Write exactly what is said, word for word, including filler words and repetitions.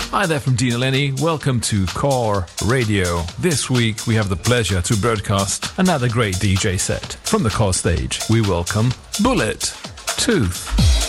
Hi there from Dean Lenny. Welcome to Core Radio. This week we have the pleasure to broadcast another great D J set. From the Core stage, we welcome Bullet Tooth.